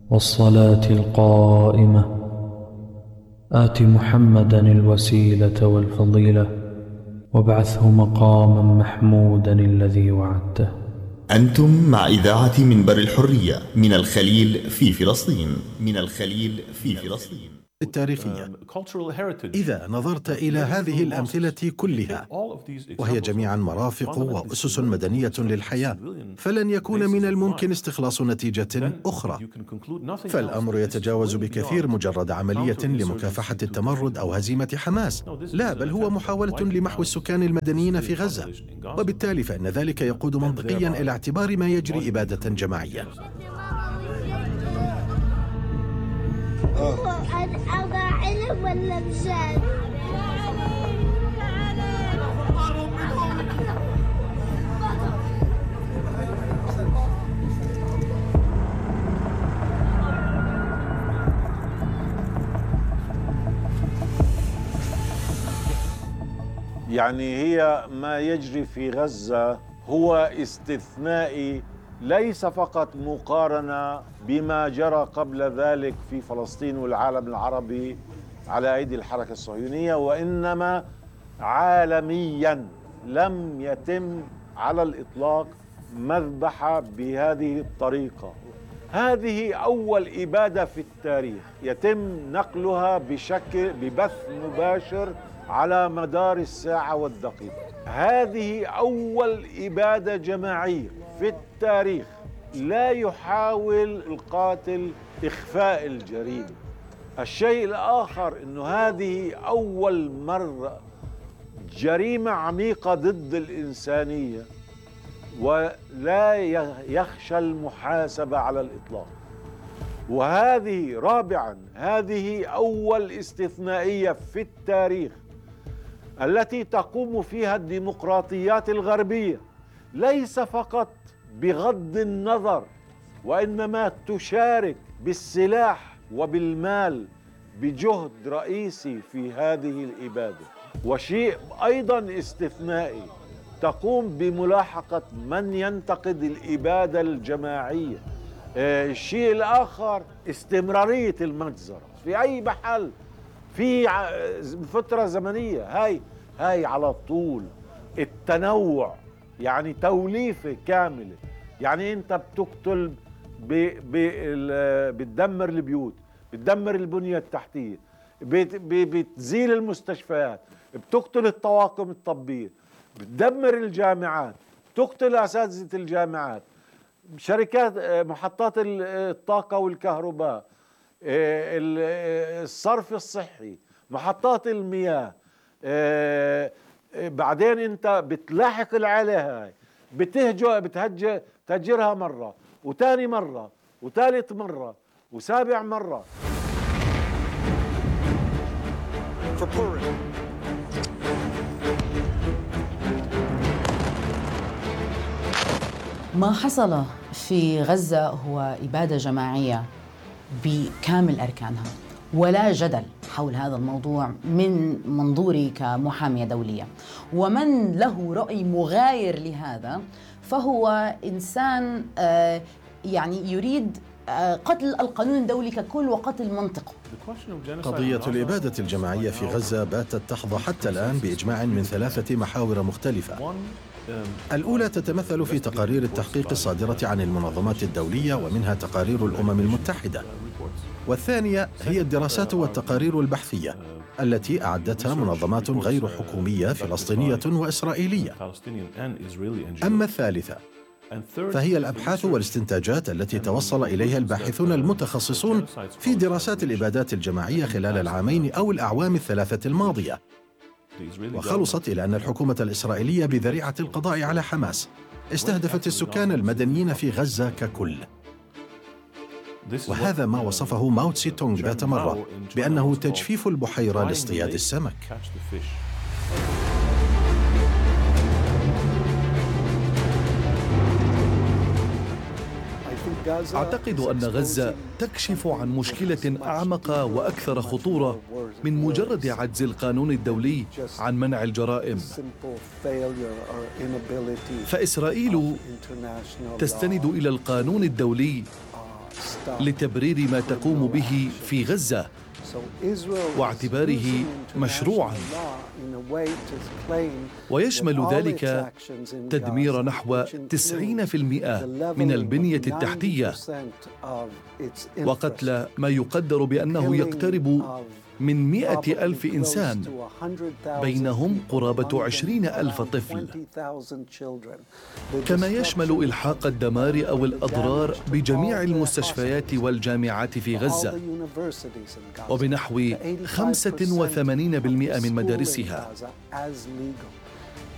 والصلاة القائمة آت محمدا الوسيلة والفضيلة وابعثه مقاما محمودا الذي وعدته. أنتم مع إذاعة منبر الحرية من الخليل في فلسطين. التاريخية. إذا نظرت إلى هذه الأمثلة كلها، وهي جميعا مرافق وأسس مدنية للحياة، فلن يكون من الممكن استخلاص نتيجة أخرى. فالأمر يتجاوز بكثير مجرد عملية لمكافحة التمرد أو هزيمة حماس، لا، بل هو محاولة لمحو السكان المدنيين في غزة، وبالتالي فإن ذلك يقود منطقيا إلى اعتبار ما يجري إبادة جماعية. ولا مشان يعني هي ما يجري في غزة هو استثنائي، ليس فقط مقارنة بما جرى قبل ذلك في فلسطين والعالم العربي على أيدي الحركة الصهيونية، وإنما عالميا لم يتم على الإطلاق مذبحة بهذه الطريقة. هذه أول إبادة في التاريخ يتم نقلها ببث مباشر على مدار الساعة والدقيقة. هذه أول إبادة جماعية في التاريخ. لا يحاول القاتل إخفاء الجريمة. الشيء الآخر أنه هذه أول مرة جريمة عميقة ضد الإنسانية ولا يخشى المحاسبة على الإطلاق. وهذه رابعا، هذه أول استثنائية في التاريخ التي تقوم فيها الديمقراطيات الغربية ليس فقط بغض النظر، وإنما تشارك بالسلاح وبالمال بجهد رئيسي في هذه الإبادة. وشيء أيضا استثنائي، تقوم بملاحقة من ينتقد الإبادة الجماعية. الشيء الآخر استمرارية المجزرة في أي محل في فترة زمنية. هاي على طول. التنوع، يعني توليفة كاملة. يعني أنت بتقتل بتدمر البيوت، بتدمر البنية التحتية، بتزيل المستشفيات، بتقتل الطواقم الطبية، بتدمر الجامعات، بتقتل أساتذة الجامعات، شركات محطات الطاقة والكهرباء، الصرف الصحي، محطات المياه. بعدين انت بتلاحق العائلة هاي، بتهجرها مرة وتاني مرة وثالث مرة وسابع مرة. ما حصل في غزة هو إبادة جماعية بكامل أركانها، ولا جدل حول هذا الموضوع من منظوري كمحامية دولية. ومن له رأي مغاير لهذا فهو إنسان يعني يريد قتل القانون الدولي ككل وقتل منطقه. قضية الإبادة الجماعية في غزة باتت تحظى حتى الآن بإجماع من 3 محاور مختلفة. الأولى تتمثل في تقارير التحقيق الصادرة عن المنظمات الدولية ومنها تقارير الأمم المتحدة، والثانية هي الدراسات والتقارير البحثية التي أعدتها منظمات غير حكومية فلسطينية وإسرائيلية. أما الثالثة فهي الأبحاث والاستنتاجات التي توصل إليها الباحثون المتخصصون في دراسات الإبادات الجماعية خلال العامين أو الأعوام ال3 الماضية، وخلصت إلى أن الحكومة الإسرائيلية بذريعة القضاء على حماس استهدفت السكان المدنيين في غزة ككل. وهذا ما وصفه ماو تسي تونغ ذات مرة بأنه تجفيف البحيرة لاصطياد السمك. أعتقد أن غزة تكشف عن مشكلة أعمق وأكثر خطورة من مجرد عجز القانون الدولي عن منع الجرائم. فإسرائيل تستند إلى القانون الدولي لتبرير ما تقوم به في غزة واعتباره مشروعاً، ويشمل ذلك تدمير نحو 90% من البنية التحتية وقتل ما يقدر بأنه يقترب من 100,000 إنسان، بينهم قرابة 20,000 طفل، كما يشمل إلحاق الدمار أو الأضرار بجميع المستشفيات والجامعات في غزة وبنحو 85% من مدارسها.